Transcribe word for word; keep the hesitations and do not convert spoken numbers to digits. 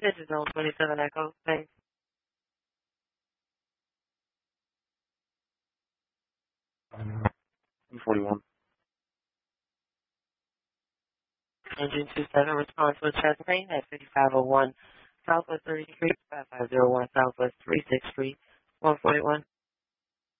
This is Zone twenty-seven Echo. Thanks. forty-one. Engine two seven, response with chest pain at fifty-five oh one Southwest thirty Street, five five zero one Southwest three sixth Street, one forty-one.